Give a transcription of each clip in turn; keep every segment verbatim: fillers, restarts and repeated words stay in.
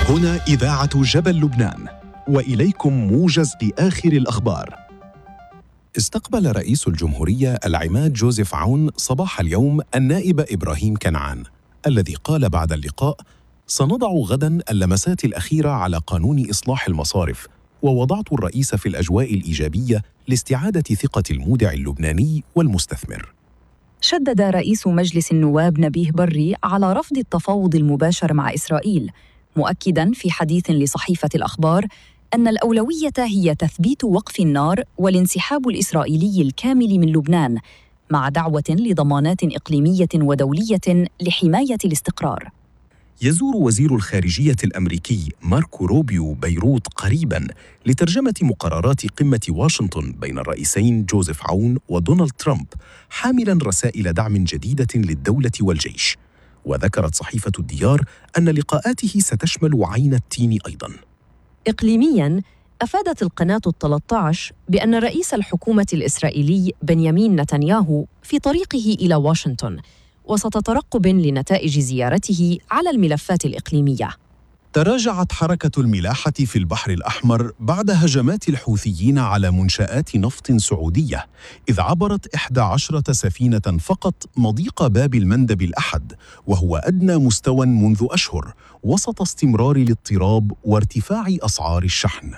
هنا إذاعة جبل لبنان، وإليكم موجز لآخر الأخبار. استقبل رئيس الجمهورية العماد جوزيف عون صباح اليوم النائب إبراهيم كنعان، الذي قال بعد اللقاء: سنضع غداً اللمسات الأخيرة على قانون إصلاح المصارف، ووضعت الرئيس في الأجواء الإيجابية لاستعادة ثقة المودع اللبناني والمستثمر. شدد رئيس مجلس النواب نبيه بري على رفض التفاوض المباشر مع إسرائيل، مؤكداً في حديث لصحيفة الأخبار أن الأولوية هي تثبيت وقف النار والانسحاب الإسرائيلي الكامل من لبنان، مع دعوة لضمانات إقليمية ودولية لحماية الاستقرار. يزور وزير الخارجية الأمريكي ماركو روبيو بيروت قريباً لترجمة مقررات قمة واشنطن بين الرئيسين جوزيف عون ودونالد ترامب، حاملاً رسائل دعم جديدة للدولة والجيش. وذكرت صحيفة الديار أن لقاءاته ستشمل عين التين أيضاً. إقليمياً، أفادت القناة الثلاثة عشر بأن رئيس الحكومة الإسرائيلي بنيامين نتنياهو في طريقه إلى واشنطن، وسط ترقب لنتائج زيارته على الملفات الإقليمية. تراجعت حركة الملاحة في البحر الأحمر بعد هجمات الحوثيين على منشآت نفط سعودية، إذ عبرت إحدى عشرة سفينة فقط مضيق باب المندب الأحد، وهو أدنى مستوى منذ أشهر، وسط استمرار الاضطراب وارتفاع أسعار الشحن.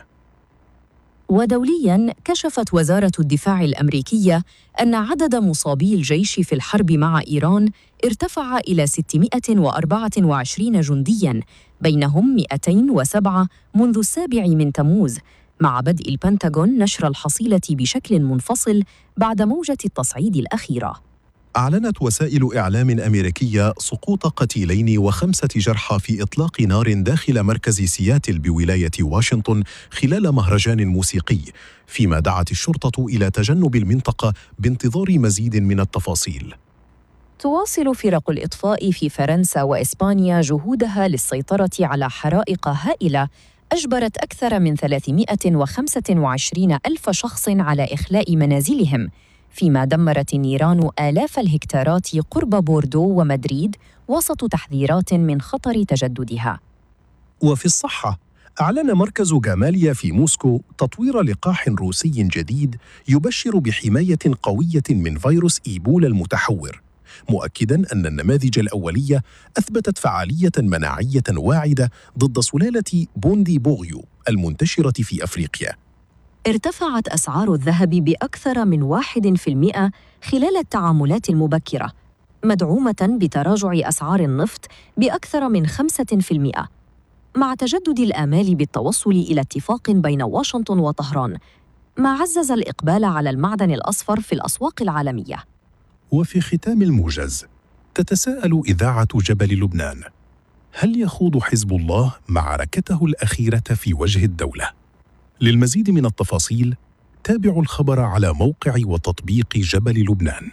ودولياً، كشفت وزارة الدفاع الأمريكية أن عدد مصابي الجيش في الحرب مع إيران ارتفع إلى ستمائة وأربعة وعشرين جندياً، بينهم مئتين وسبعة منذ السابع من تموز، مع بدء البنتاغون نشر الحصيلة بشكل منفصل بعد موجة التصعيد الأخيرة. أعلنت وسائل إعلام أمريكية سقوط قتيلين وخمسة جرحى في إطلاق نار داخل مركز سياتل بولاية واشنطن خلال مهرجان موسيقي، فيما دعت الشرطة إلى تجنب المنطقة بانتظار مزيد من التفاصيل. تواصل فرق الإطفاء في فرنسا وإسبانيا جهودها للسيطرة على حرائق هائلة أجبرت أكثر من ثلاثمائة وخمسة وعشرين ألف شخص على إخلاء منازلهم، فيما دمرت النيران آلاف الهكتارات قرب بوردو ومدريد وسط تحذيرات من خطر تجددها. وفي الصحة، أعلن مركز جاماليا في موسكو تطوير لقاح روسي جديد يبشر بحماية قوية من فيروس إيبولا المتحور، مؤكداً أن النماذج الأولية أثبتت فعالية مناعية واعدة ضد سلالة بوندي بوغيو المنتشرة في أفريقيا. ارتفعت أسعار الذهب بأكثر من واحد في المئة خلال التعاملات المبكرة، مدعومة بتراجع أسعار النفط بأكثر من خمسة في المئة، مع تجدد الآمال بالتوصل إلى اتفاق بين واشنطن وطهران، ما عزز الإقبال على المعدن الأصفر في الأسواق العالمية. وفي ختام الموجز، تتساءل إذاعة جبل لبنان: هل يخوض حزب الله معركته الأخيرة في وجه الدولة؟ للمزيد من التفاصيل تابعوا الخبر على موقع وتطبيق جبل لبنان.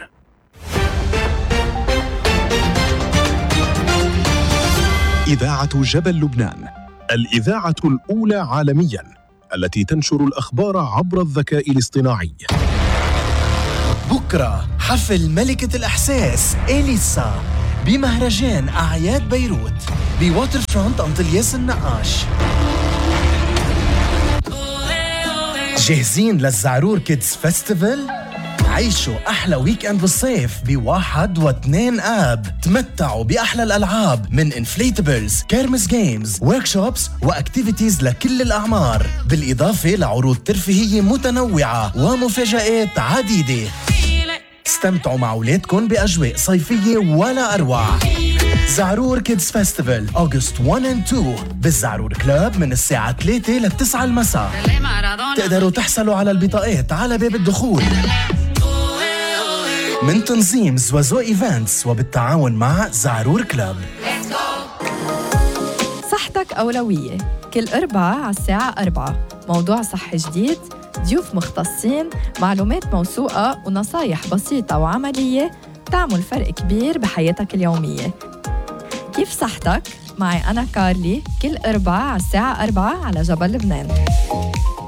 إذاعة جبل لبنان، الإذاعة الأولى عالمياً التي تنشر الأخبار عبر الذكاء الاصطناعي. بكرة حفل ملكة الإحساس إليسا بمهرجان أعياد بيروت بواتر فرونت أنطلياس النقاش. جاهزين للزعرور كيدز فيستيفال؟ عيشوا أحلى ويك أند بالصيف بواحد واثنين آب. تمتعوا بأحلى الألعاب من انفليتابلز، كيرمس جيمز، وركشوبس وأكتيفيتيز لكل الأعمار، بالإضافة لعروض ترفيهية متنوعة ومفاجآت عديدة. استمتعوا مع أولادكم بأجواء صيفية ولا أروع. زعرور كيدز فيستيفال أغسطس واحد و اثنين بالزعرور كلاب من الساعة ثلاثة للتسعة المساء. تقدروا تحصلوا على البطاقات على باب الدخول من تنظيم زوازو إيفنتس وبالتعاون مع زعرور كلاب. صحتك أولوية، كل أربعة على الساعة أربعة، موضوع صحي جديد، ضيوف مختصين، معلومات موثوقة ونصايح بسيطة وعملية تعمل فرق كبير بحياتك اليومية. كيف صحتك؟ معي أنا كارلي، كل أربعة على الساعة أربعة على جبل لبنان.